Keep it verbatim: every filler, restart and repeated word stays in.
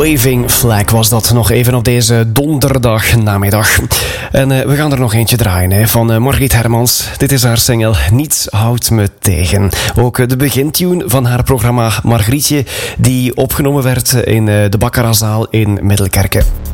Waving Flag was dat nog even op deze donderdag namiddag. En uh, we gaan er nog eentje draaien hè, van uh, Margriet Hermans. Dit is haar single Niets houdt me tegen. Ook uh, de begintune van haar programma Margrietje, die opgenomen werd in uh, de Baccaratzaal in Middelkerke.